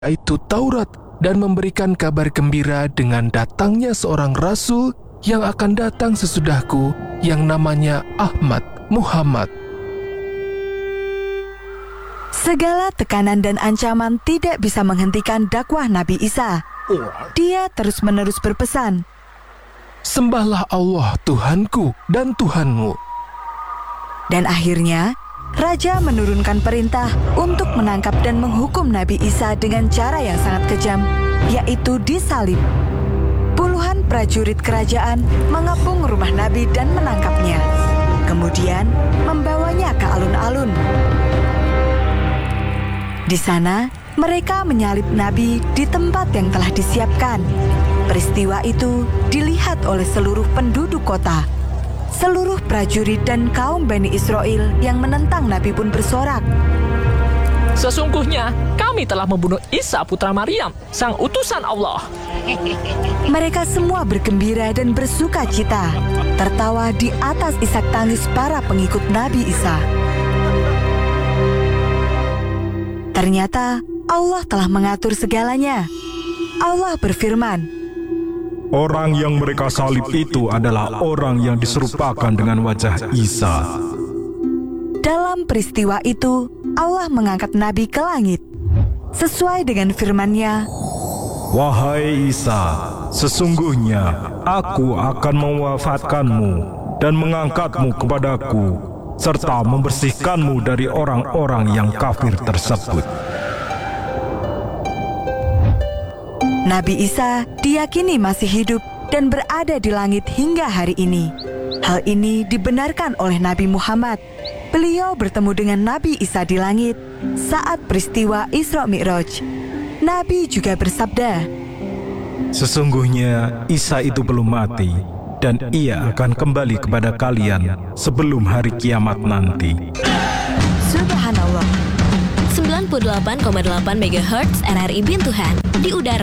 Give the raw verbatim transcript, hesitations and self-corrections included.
yaitu Taurat, dan memberikan kabar gembira dengan datangnya seorang rasul yang akan datang sesudahku, yang namanya Ahmad Muhammad. Segala tekanan dan ancaman tidak bisa menghentikan dakwah Nabi Isa. Dia terus-menerus berpesan, "Sembahlah Allah Tuhanku dan Tuhanmu." Dan akhirnya, Raja menurunkan perintah untuk menangkap dan menghukum Nabi Isa dengan cara yang sangat kejam, yaitu disalib. Puluhan prajurit kerajaan mengepung rumah Nabi dan menangkapnya. Kemudian membawanya ke alun-alun. Di sana, mereka menyalib Nabi di tempat yang telah disiapkan. Peristiwa itu dilihat oleh seluruh penduduk kota. Seluruh prajurit dan kaum Bani Israel yang menentang Nabi pun bersorak, "Sesungguhnya kami telah membunuh Isa putra Maryam, sang utusan Allah." Mereka semua bergembira dan bersuka cita, tertawa di atas isak tangis para pengikut Nabi Isa. Ternyata Allah telah mengatur segalanya. Allah berfirman, "Orang yang mereka salib itu adalah orang yang diserupakan dengan wajah Isa." Dalam peristiwa itu, Allah mengangkat Nabi ke langit. Sesuai dengan firman-Nya, "Wahai Isa, sesungguhnya aku akan mewafatkanmu dan mengangkatmu kepadaku, serta membersihkanmu dari orang-orang yang kafir tersebut." Nabi Isa diyakini masih hidup dan berada di langit hingga hari ini. Hal ini dibenarkan oleh Nabi Muhammad. Beliau bertemu dengan Nabi Isa di langit saat peristiwa Isra Mi'raj. Nabi juga bersabda, "Sesungguhnya Isa itu belum mati, dan ia akan kembali kepada kalian sebelum hari kiamat nanti." Subhanallah. sembilan puluh delapan koma delapan megahertz R R I Bintuhan di udara.